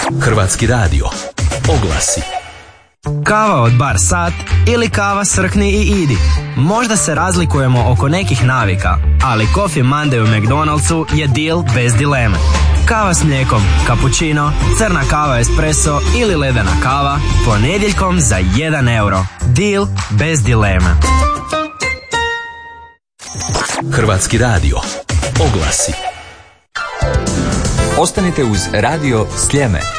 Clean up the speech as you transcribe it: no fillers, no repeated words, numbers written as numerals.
Hrvatski radio. Oglasi. Kava od Bar Sat ili kava Srkni i idi. Možda se razlikujemo oko nekih navika, ali Coffee Monday u McDonald'su je deal bez dileme. Kava s mlijekom, cappuccino, crna kava espresso ili ledena kava ponedjeljkom za 1 euro. Deal bez dileme. Hrvatski radio. Oglasi. Ostanite uz Radio Sljeme.